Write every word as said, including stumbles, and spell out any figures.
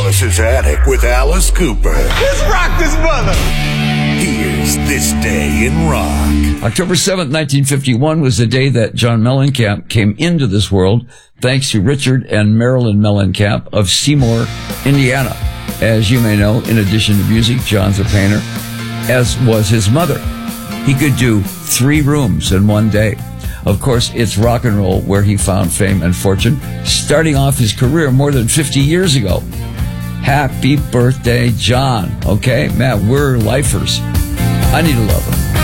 Alice's Attic with Alice Cooper. Let's rock this mother. Here's This Day in Rock. October seventh, nineteen fifty-one was the day that John Mellencamp came into this world, thanks to Richard and Marilyn Mellencamp of Seymour, Indiana. As you may know, in addition to music, John's a painter, as was his mother. He could do three rooms in one day. Of course, it's rock and roll where he found fame and fortune, starting off his career more than fifty years ago. Happy birthday, John. Okay, Matt, we're lifers. I need to love him.